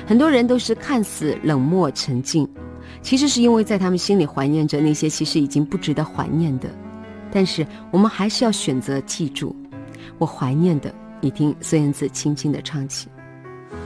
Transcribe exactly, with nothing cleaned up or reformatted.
很多人都是看似冷漠沉静，其实是因为在他们心里怀念着那些其实已经不值得怀念的。但是我们还是要选择记住，我怀念的，你听孙燕姿轻轻地唱起。